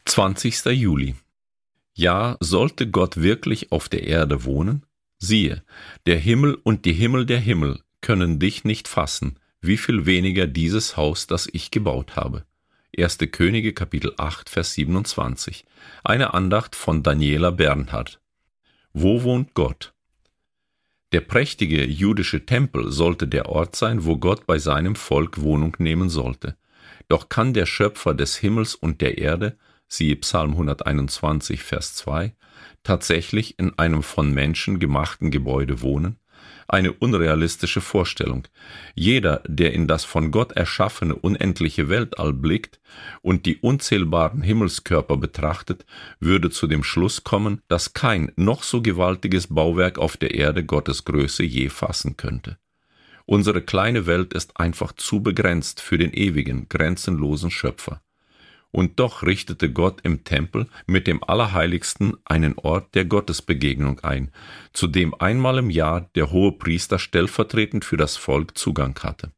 20. Juli. Ja, sollte Gott wirklich auf der Erde wohnen? Siehe, der Himmel und die Himmel der Himmel können dich nicht fassen, wie viel weniger dieses Haus, das ich gebaut habe. 1. Könige, Kapitel 8, Vers 27. Eine Andacht von Daniela Bernhardt. Wo wohnt Gott? Der prächtige jüdische Tempel sollte der Ort sein, wo Gott bei seinem Volk Wohnung nehmen sollte. Doch kann der Schöpfer des Himmels und der Erde, siehe Psalm 121, Vers 2, tatsächlich in einem von Menschen gemachten Gebäude wohnen? Eine unrealistische Vorstellung. Jeder, der in das von Gott erschaffene unendliche Weltall blickt und die unzählbaren Himmelskörper betrachtet, würde zu dem Schluss kommen, dass kein noch so gewaltiges Bauwerk auf der Erde Gottes Größe je fassen könnte. Unsere kleine Welt ist einfach zu begrenzt für den ewigen, grenzenlosen Schöpfer. Und doch richtete Gott im Tempel mit dem Allerheiligsten einen Ort der Gottesbegegnung ein, zu dem einmal im Jahr der Hohepriester stellvertretend für das Volk Zugang hatte.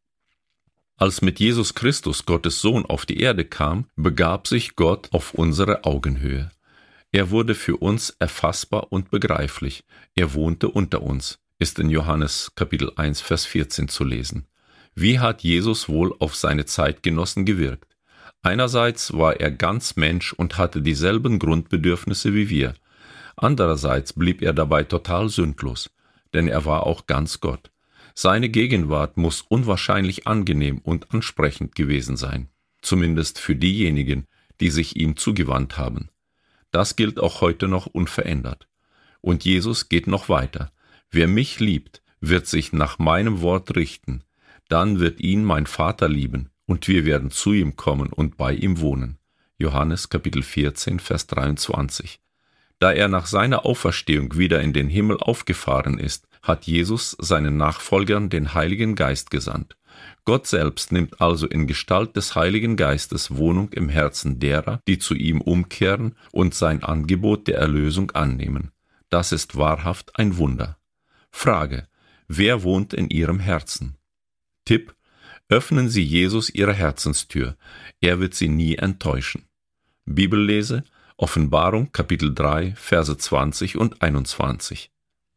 Als mit Jesus Christus, Gottes Sohn, auf die Erde kam, begab sich Gott auf unsere Augenhöhe. Er wurde für uns erfassbar und begreiflich. Er wohnte unter uns, ist in Johannes Kapitel 1, Vers 14 zu lesen. Wie hat Jesus wohl auf seine Zeitgenossen gewirkt? Einerseits war er ganz Mensch und hatte dieselben Grundbedürfnisse wie wir. Andererseits blieb er dabei total sündlos, denn er war auch ganz Gott. Seine Gegenwart muss unwahrscheinlich angenehm und ansprechend gewesen sein, zumindest für diejenigen, die sich ihm zugewandt haben. Das gilt auch heute noch unverändert. Und Jesus geht noch weiter. Wer mich liebt, wird sich nach meinem Wort richten. Dann wird ihn mein Vater lieben. Und wir werden zu ihm kommen und bei ihm wohnen. Johannes Kapitel 14, Vers 23. Da er nach seiner Auferstehung wieder in den Himmel aufgefahren ist, hat Jesus seinen Nachfolgern den Heiligen Geist gesandt. Gott selbst nimmt also in Gestalt des Heiligen Geistes Wohnung im Herzen derer, die zu ihm umkehren und sein Angebot der Erlösung annehmen. Das ist wahrhaft ein Wunder. Frage: Wer wohnt in ihrem Herzen? Tipp: Öffnen Sie Jesus Ihre Herzenstür, er wird Sie nie enttäuschen. Bibellese, Offenbarung, Kapitel 3, Verse 20 und 21.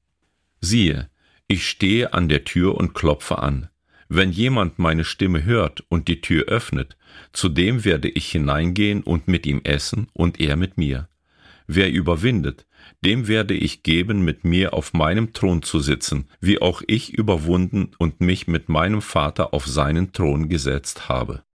Siehe, ich stehe an der Tür und klopfe an. Wenn jemand meine Stimme hört und die Tür öffnet, zu dem werde ich hineingehen und mit ihm essen und er mit mir. Wer überwindet, dem werde ich geben, mit mir auf meinem Thron zu sitzen, wie auch ich überwunden und mich mit meinem Vater auf seinen Thron gesetzt habe.